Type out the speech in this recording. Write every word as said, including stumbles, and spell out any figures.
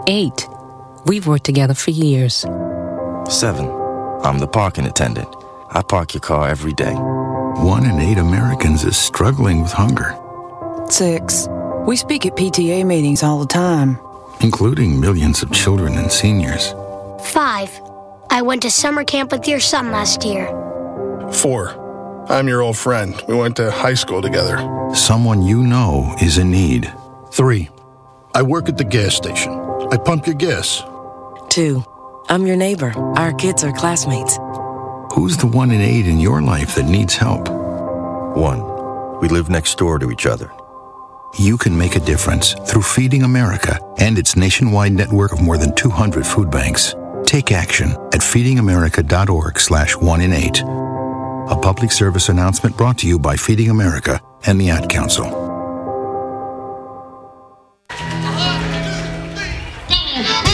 Eight. We've worked together for years. Seven. I'm the parking attendant. I park your car every day. One in eight Americans is struggling with hunger. Six. We speak at P T A meetings all the time, including millions of children and seniors. Five. I went to summer camp with your son last year. Four. I'm your old friend. We went to high school together. Someone you know is in need. Three. I work at the gas station. I pump your gas. Two. I'm your neighbor. Our kids are classmates. Who's the one in eight in your life that needs help? One. We live next door to each other. You can make a difference through Feeding America and its nationwide network of more than two hundred food banks. Take action at feedingamerica.org slash one in eight. A public service announcement brought to you by Feeding America and the Ad Council.